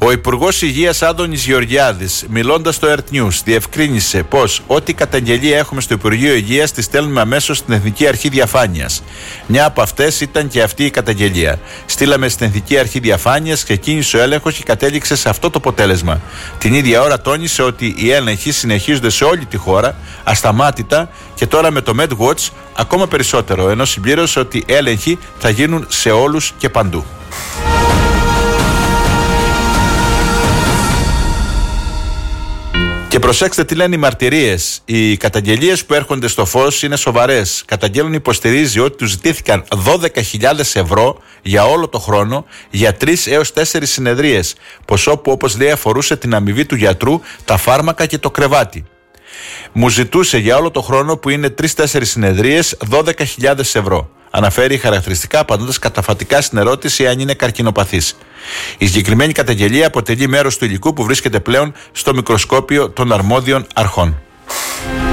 Ο Υπουργός Υγείας Άδωνης Γεωργιάδης, μιλώντας στο Earth News, διευκρίνησε πως ό,τι καταγγελία έχουμε στο Υπουργείο Υγείας τη στέλνουμε αμέσως στην Εθνική Αρχή Διαφάνειας. Μια από αυτές ήταν και αυτή η καταγγελία. Στείλαμε στην Εθνική Αρχή Διαφάνειας, ξεκίνησε ο έλεγχος και κατέληξε σε αυτό το αποτέλεσμα. Την ίδια ώρα τόνισε ότι οι έλεγχοι συνεχίζονται σε όλη τη χώρα, ασταμάτητα, και τώρα με το MedWatch ακόμα περισσότερο, ενώ συμπλήρωσε ότι έλεγχοι θα γίνουν σε όλους και παντού. Και προσέξτε τι λένε οι μαρτυρίες. Οι καταγγελίες που έρχονται στο φως είναι σοβαρές. Καταγγέλνουν, υποστηρίζει ότι τους ζητήθηκαν 12.000 ευρώ για όλο το χρόνο για 3 έως 4 συνεδρίες. Ποσό που, όπως λέει, αφορούσε την αμοιβή του γιατρού, τα φάρμακα και το κρεβάτι. Μου ζητούσε για όλο το χρόνο, που είναι 3-4 συνεδρίες, 12.000 ευρώ. Αναφέρει χαρακτηριστικά, απαντώντας καταφατικά στην ερώτηση αν είναι καρκινοπαθής. Η συγκεκριμένη καταγγελία αποτελεί μέρος του υλικού που βρίσκεται πλέον στο μικροσκόπιο των αρμόδιων αρχών.